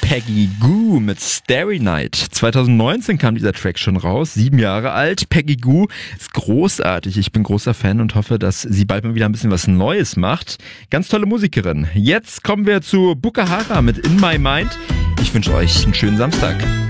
Peggy Gou mit Starry Night. 2019 kam dieser Track schon raus, 7 Jahre alt. Peggy Gou ist großartig. Ich bin großer Fan und hoffe, dass sie bald mal wieder ein bisschen was Neues macht. Ganz tolle Musikerin. Jetzt kommen wir zu Bukahara mit In My Mind. Ich wünsche euch einen schönen Samstag.